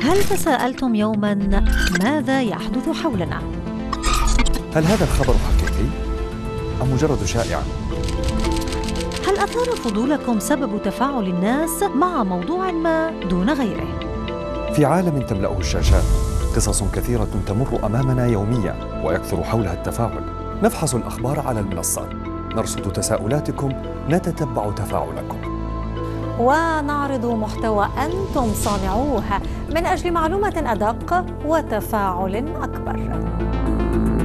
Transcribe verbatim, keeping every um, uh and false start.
هل تساءلتم يوماً ماذا يحدث حولنا؟ هل هذا الخبر حقيقي أم مجرد شائعة؟ هل أثار فضولكم سبب تفاعل الناس مع موضوع ما دون غيره؟ في عالم تملأه الشاشات قصص كثيرة تمر أمامنا يومياً ويكثر حولها التفاعل. نفحص الأخبار على المنصات، نرصد تساؤلاتكم، نتتبع تفاعلكم، ونعرض محتوى أنتم صانعوه من أجل معلومة أدق وتفاعل أكبر.